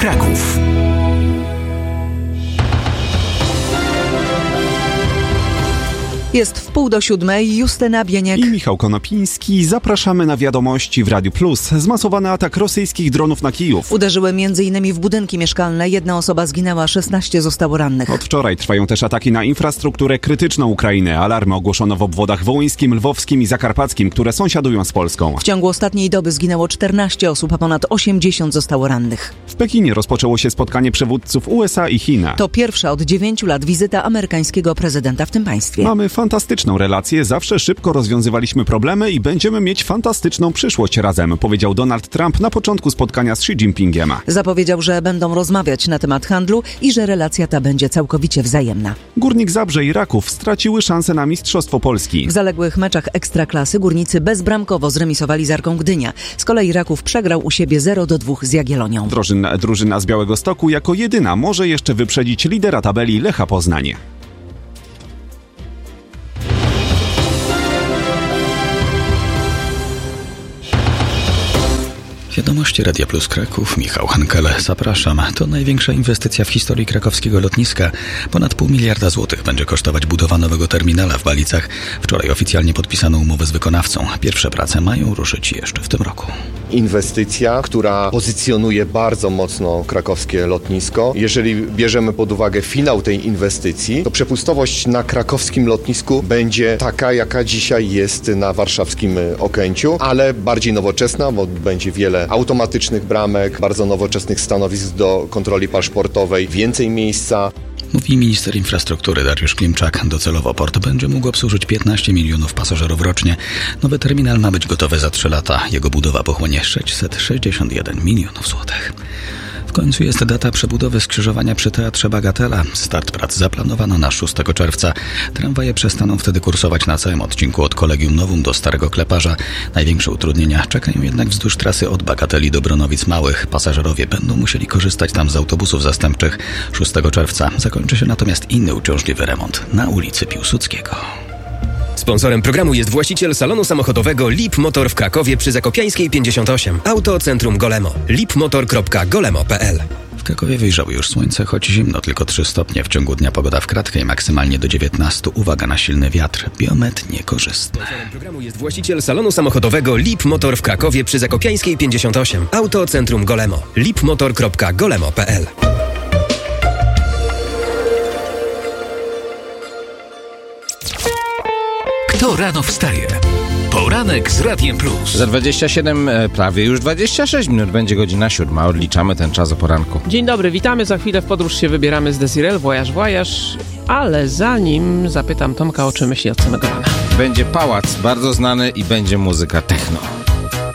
Kraków. Jest 6:30, Justyna Bieniek i Michał Konopiński. Zapraszamy na wiadomości w Radiu Plus. Zmasowany atak rosyjskich dronów na Kijów. Uderzyły m.in. w budynki mieszkalne. 1 osoba zginęła, 16 zostało rannych. Od wczoraj trwają też ataki na infrastrukturę krytyczną Ukrainy. Alarmy ogłoszono w obwodach wołyńskim, lwowskim i zakarpackim, które sąsiadują z Polską. W ciągu ostatniej doby zginęło 14 osób, a ponad 80 zostało rannych. W Pekinie rozpoczęło się spotkanie przywódców USA i Chin. To pierwsza od 9 lat wizyta amerykańskiego prezydenta w tym państwie. Mamy fantastyczną relację, zawsze szybko rozwiązywaliśmy problemy i będziemy mieć fantastyczną przyszłość razem, powiedział Donald Trump na początku spotkania z Xi Jinpingiem. Zapowiedział, że będą rozmawiać na temat handlu i że relacja ta będzie całkowicie wzajemna. Górnik Zabrze i Raków straciły szansę na Mistrzostwo Polski. W zaległych meczach Ekstraklasy górnicy bezbramkowo zremisowali z Arką Gdynia. Z kolei Raków przegrał u siebie 0-2 z Jagiellonią. Drużyna z Białegostoku jako jedyna może jeszcze wyprzedzić lidera tabeli Lecha Poznań. Wiadomości Radia Plus Kraków, Michał Hankel, zapraszam. To największa inwestycja w historii krakowskiego lotniska. Ponad 0,5 miliarda złotych będzie kosztować budowa nowego terminala w Balicach. Wczoraj oficjalnie podpisano umowę z wykonawcą. Pierwsze prace mają ruszyć jeszcze w tym roku. Inwestycja, która pozycjonuje bardzo mocno krakowskie lotnisko. Jeżeli bierzemy pod uwagę finał tej inwestycji, to przepustowość na krakowskim lotnisku będzie taka, jaka dzisiaj jest na warszawskim Okęciu, ale bardziej nowoczesna, bo będzie wiele automatycznych bramek, bardzo nowoczesnych stanowisk do kontroli paszportowej, więcej miejsca. Mówi minister infrastruktury Dariusz Klimczak. Docelowo port będzie mógł obsłużyć 15 milionów pasażerów rocznie. Nowy terminal ma być gotowy za 3 lata. Jego budowa pochłonie 661 milionów złotych. W końcu jest data przebudowy skrzyżowania przy Teatrze Bagatela. Start prac zaplanowano na 6 czerwca. Tramwaje przestaną wtedy kursować na całym odcinku od Kolegium Nowum do Starego Kleparza. Największe utrudnienia czekają jednak wzdłuż trasy od Bagateli do Bronowic Małych. Pasażerowie będą musieli korzystać tam z autobusów zastępczych. 6 czerwca zakończy się natomiast inny uciążliwy remont na ulicy Piłsudskiego. Sponsorem programu jest właściciel salonu samochodowego Lip Motor w Krakowie przy Zakopiańskiej 58. Auto Centrum Golemo. lipmotor.golemo.pl. W Krakowie wyjrzało już słońce, choć zimno, tylko 3 stopnie. W ciągu dnia pogoda w kratkę i maksymalnie do 19. Uwaga na silny wiatr. Biometr niekorzystny. Sponsorem programu jest właściciel salonu samochodowego Lip Motor w Krakowie przy Zakopiańskiej 58. Auto Centrum Golemo. lipmotor.golemo.pl. Kto rano wstaje? Poranek z Radiem Plus. Za 27, prawie już 26 minut będzie godzina 7. Odliczamy ten czas o poranku. Dzień dobry, witamy. Za chwilę w podróż się wybieramy z Desirel, Voyage. Ale zanim zapytam Tomka, o czym myśli od samego rana. Będzie pałac bardzo znany i będzie muzyka techno.